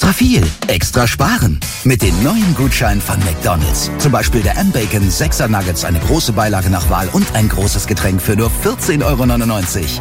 Extra viel, extra sparen. Mit den neuen Gutscheinen von McDonald's. Zum Beispiel der M-Bacon 6er Nuggets, eine große Beilage nach Wahl und ein großes Getränk für nur 14,99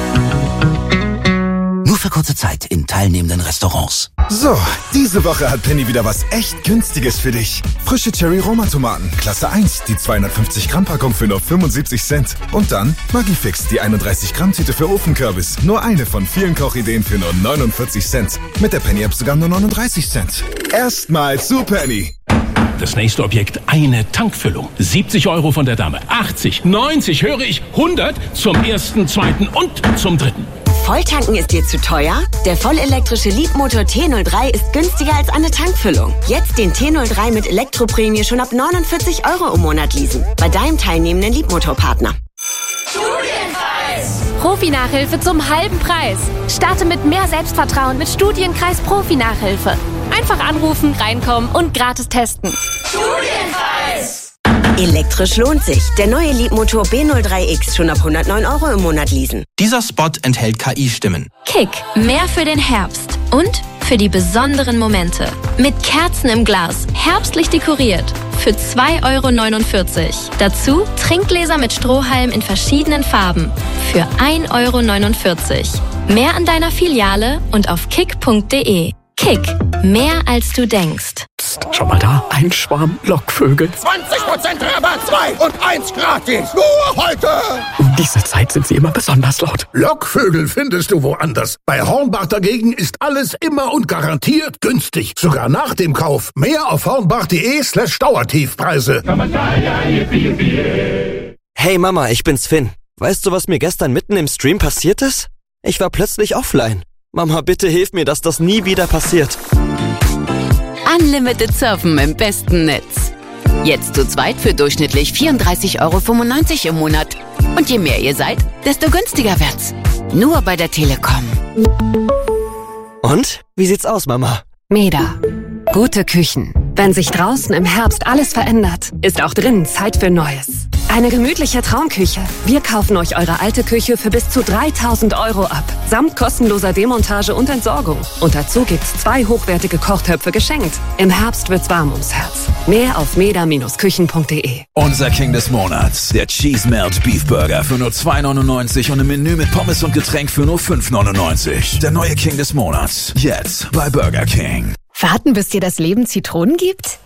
€. Nur für kurze Zeit in teilnehmenden Restaurants. So, diese Woche hat Penny wieder was echt Günstiges für dich. Frische Cherry-Roma-Tomaten, Klasse 1, die 250-Gramm-Packung für nur 75 Cent. Und dann Maggi-Fix, die 31-Gramm-Tüte für Ofenkürbis. Nur eine von vielen Kochideen für nur 49 Cent. Mit der Penny-App sogar nur 39 Cent. Erstmal zu Penny. Das nächste Objekt, eine Tankfüllung. 70 € von der Dame. 80, 90, höre ich, 100 zum ersten, zweiten und zum dritten. Volltanken ist dir zu teuer? Der vollelektrische Leapmotor T03 ist günstiger als eine Tankfüllung. Jetzt den T03 mit Elektroprämie schon ab 49 € im Monat leasen. Bei deinem teilnehmenden Leapmotor-Partner. Studienkreis! Profi-Nachhilfe zum halben Preis. Starte mit mehr Selbstvertrauen mit Studienkreis Profi-Nachhilfe. Einfach anrufen, reinkommen und gratis testen. Studienkreis! Elektrisch lohnt sich. Der neue Leapmotor B03X schon ab 109 € im Monat leasen. Dieser Spot enthält KI-Stimmen. Kick, mehr für den Herbst und für die besonderen Momente. Mit Kerzen im Glas, herbstlich dekoriert. Für 2,49 €. Dazu Trinkgläser mit Strohhalm in verschiedenen Farben. Für 1,49 €. Mehr an deiner Filiale und auf kick.de. Kick, mehr als du denkst. Psst, schau mal da, ein Schwarm Lockvögel. 20% Rabatt, 2 und 1 gratis. Nur heute. Um diese Zeit sind sie immer besonders laut. Lockvögel findest du woanders. Bei Hornbach dagegen ist alles immer und garantiert günstig. Sogar nach dem Kauf. Mehr auf hornbach.de/Dauertiefpreise. Hey Mama, ich bin's Finn. Weißt du, was mir gestern mitten im Stream passiert ist? Ich war plötzlich offline. Mama, bitte hilf mir, dass das nie wieder passiert. Unlimited Surfen im besten Netz. Jetzt zu zweit für durchschnittlich 34,95 € im Monat. Und je mehr ihr seid, desto günstiger wird's. Nur bei der Telekom. Und? Wie sieht's aus, Mama? Meda. Gute Küchen. Wenn sich draußen im Herbst alles verändert, ist auch drinnen Zeit für Neues. Eine gemütliche Traumküche. Wir kaufen euch eure alte Küche für bis zu 3.000 € ab. Samt kostenloser Demontage und Entsorgung. Und dazu gibt's 2 hochwertige Kochtöpfe geschenkt. Im Herbst wird's warm ums Herz. Mehr auf meda-küchen.de. Unser King des Monats. Der Cheese Melt Beef Burger für nur 2,99 € und ein Menü mit Pommes und Getränk für nur 5,99 €. Der neue King des Monats. Jetzt bei Burger King. Warten, bis dir das Leben Zitronen gibt?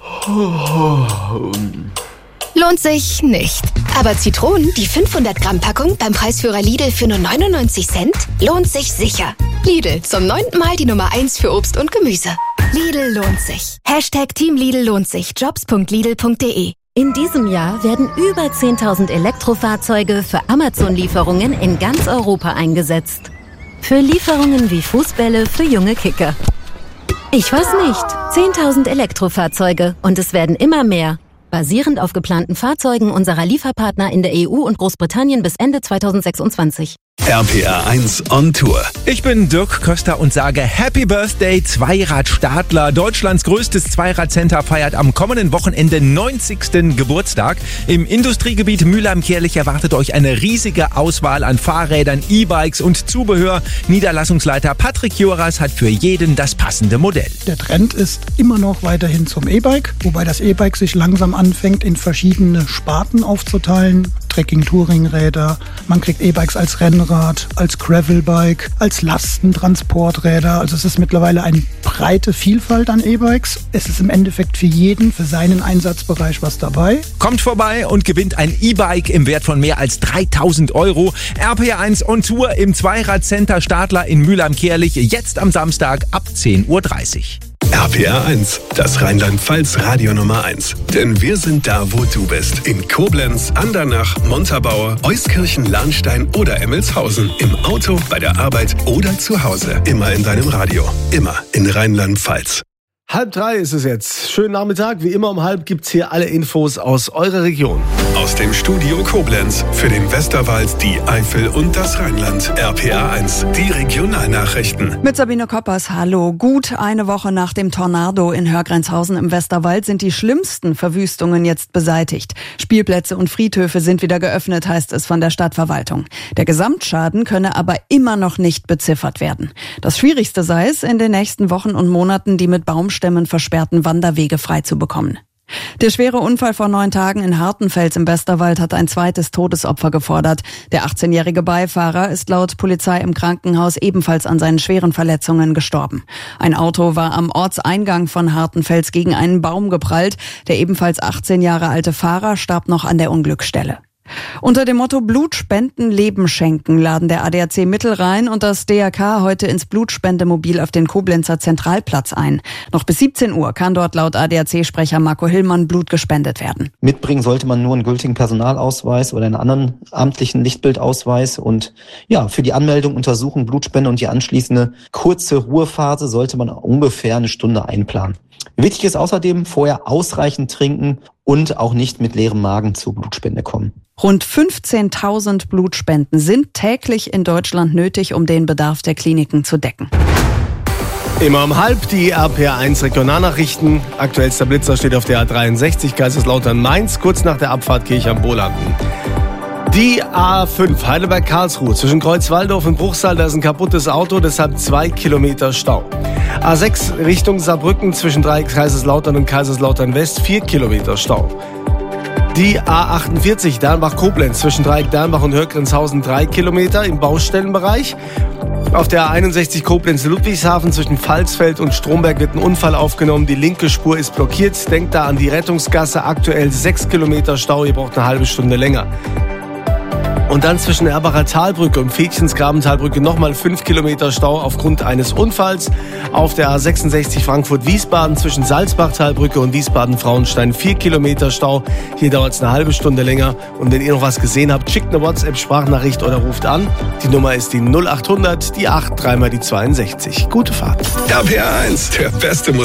Lohnt sich nicht. Aber Zitronen, die 500-Gramm-Packung beim Preisführer Lidl für nur 99 Cent, lohnt sich sicher. Lidl, zum 9. Mal die Nummer 1 für Obst und Gemüse. Lidl lohnt sich. #Team Lidl lohnt sich. Jobs.lidl.de. In diesem Jahr werden über 10.000 Elektrofahrzeuge für Amazon-Lieferungen in ganz Europa eingesetzt. Für Lieferungen wie Fußbälle für junge Kicker. Ich weiß nicht. 10.000 Elektrofahrzeuge und es werden immer mehr. Basierend auf geplanten Fahrzeugen unserer Lieferpartner in der EU und Großbritannien bis Ende 2026. RPR 1 on Tour. Ich bin Dirk Köster und sage Happy Birthday Zweirad-Stadler. Deutschlands größtes Zweiradcenter feiert am kommenden Wochenende 90. Geburtstag. Im Industriegebiet Mülheim-Kärlich erwartet euch eine riesige Auswahl an Fahrrädern, E-Bikes und Zubehör. Niederlassungsleiter Patrick Joras hat für jeden das passende Modell. Der Trend ist immer noch weiterhin zum E-Bike, wobei das E-Bike sich langsam anfängt, in verschiedene Sparten aufzuteilen. Trekking-Touring-Räder, man kriegt E-Bikes als Rennrad, als Gravelbike, als Lastentransporträder. Also es ist mittlerweile eine breite Vielfalt an E-Bikes. Es ist im Endeffekt für jeden, für seinen Einsatzbereich was dabei. Kommt vorbei und gewinnt ein E-Bike im Wert von mehr als 3.000 €. RPR 1 on Tour im Zweiradcenter Stadler in Mülheim-Kärlich, jetzt am Samstag ab 10:30 Uhr. RPR 1, das Rheinland-Pfalz Radio Nummer 1. Denn wir sind da, wo du bist. In Koblenz, Andernach, Montabaur, Euskirchen, Lahnstein oder Emmelshausen. Im Auto, bei der Arbeit oder zu Hause. Immer in deinem Radio. Immer in Rheinland-Pfalz. 2:30 ist es jetzt. Schönen Nachmittag. Wie immer um 2:30 gibt's hier alle Infos aus eurer Region. Aus dem Studio Koblenz für den Westerwald, die Eifel und das Rheinland. RPA 1, die Regionalnachrichten. Mit Sabine Koppers, hallo. Gut eine Woche nach dem Tornado in Hörgrenzhausen im Westerwald sind die schlimmsten Verwüstungen jetzt beseitigt. Spielplätze und Friedhöfe sind wieder geöffnet, heißt es von der Stadtverwaltung. Der Gesamtschaden könne aber immer noch nicht beziffert werden. Das Schwierigste sei es, in den nächsten Wochen und Monaten die mit Baumstämmen versperrten Wanderwege frei zu bekommen. Der schwere Unfall vor 9 Tagen in Hartenfels im Westerwald hat ein zweites Todesopfer gefordert. Der 18-jährige Beifahrer ist laut Polizei im Krankenhaus ebenfalls an seinen schweren Verletzungen gestorben. Ein Auto war am Ortseingang von Hartenfels gegen einen Baum geprallt. Der ebenfalls 18 Jahre alte Fahrer starb noch an der Unglücksstelle. Unter dem Motto Blut spenden, Leben schenken laden der ADAC Mittelrhein und das DRK heute ins Blutspendemobil auf den Koblenzer Zentralplatz ein. Noch bis 17 Uhr kann dort laut ADAC-Sprecher Marco Hillmann Blut gespendet werden. Mitbringen sollte man nur einen gültigen Personalausweis oder einen anderen amtlichen Lichtbildausweis und für die Anmeldung, Untersuchung, Blutspende und die anschließende kurze Ruhephase sollte man ungefähr eine Stunde einplanen. Wichtig ist außerdem vorher ausreichend trinken und auch nicht mit leerem Magen zur Blutspende kommen. Rund 15.000 Blutspenden sind täglich in Deutschland nötig, um den Bedarf der Kliniken zu decken. Immer um 2:30 die RPA 1 Regionalnachrichten. Aktuellster Blitzer steht auf der A63 Kaiserslautern-Mainz, kurz nach der Abfahrt Kirch am Bolanden. Die A5 Heidelberg-Karlsruhe zwischen Kreuzwaldorf und Bruchsal, da ist ein kaputtes Auto, deshalb 2 Kilometer Stau. A6 Richtung Saarbrücken zwischen Dreieck Kaiserslautern und Kaiserslautern West, 4 Kilometer Stau. Die A48 Dernbach-Koblenz zwischen Dreieck Dernbach und Hörgrenzhausen, 3 Kilometer im Baustellenbereich. Auf der A61 Koblenz-Ludwigshafen zwischen Pfalzfeld und Stromberg wird ein Unfall aufgenommen. Die linke Spur ist blockiert. Denkt da an die Rettungsgasse. Aktuell 6 Kilometer Stau. Ihr braucht eine halbe Stunde länger. Und dann zwischen Erbacher Talbrücke und Fädchensgraben-Talbrücke nochmal 5 Kilometer Stau aufgrund eines Unfalls. Auf der A66 Frankfurt-Wiesbaden zwischen Salzbach-Talbrücke und Wiesbaden-Frauenstein 4 Kilometer Stau. Hier dauert es eine halbe Stunde länger. Und wenn ihr noch was gesehen habt, schickt eine WhatsApp-Sprachnachricht oder ruft an. Die Nummer ist die 0800, die 8, 3 mal die 62. Gute Fahrt. RPA 1, der beste